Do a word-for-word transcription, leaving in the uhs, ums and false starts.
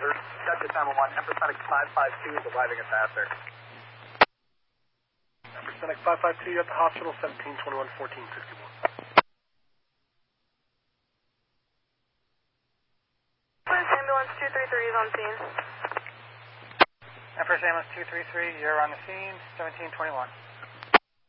Delta nine one one, Empressonic five five two is arriving at Vassar. Empressonic five five two, you're at the hospital, seventeen twenty-one, fourteen sixty-one. Empress Ambulance two three three is on scene. Empress Ambulance two three three, you're on the scene, seventeen twenty-one.